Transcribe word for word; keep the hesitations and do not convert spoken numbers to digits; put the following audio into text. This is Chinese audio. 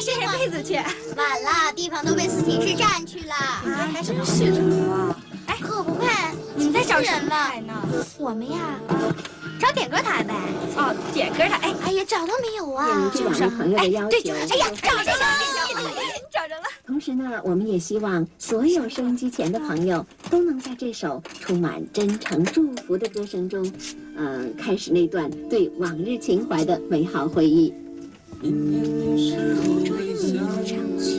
掀被子去。 晚了，地方都被司琴室占去了。 啊，还真是的。 哎，可不快， 你们在找人什么台呢？ 我们呀，找点歌台呗。 哦，点歌台。哎， 哎呀，找到没有啊？ 应这两位朋友的要求， 对，就是哎呀，找着了，找着了。 同时呢，我们也希望所有收音机前的朋友都能在这首充满真诚祝福的歌声中，嗯、呃，开始那段对往日情怀的美好回忆。 明年的时候你想